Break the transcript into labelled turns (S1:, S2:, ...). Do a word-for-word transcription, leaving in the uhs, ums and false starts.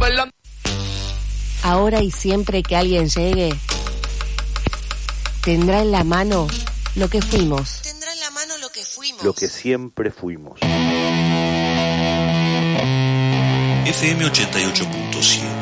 S1: bailando.
S2: Ahora y siempre que alguien llegue, tendrá en la mano lo que fuimos.
S3: Tendrá en la mano lo que fuimos.
S4: Lo que siempre fuimos.
S5: F M ochenta y ocho punto siete.